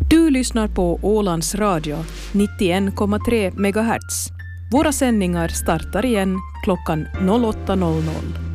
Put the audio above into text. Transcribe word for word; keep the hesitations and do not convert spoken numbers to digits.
Du lyssnar på Ålands Radio, nittioen komma tre megahertz. Våra sändningar startar igen klockan åtta noll noll.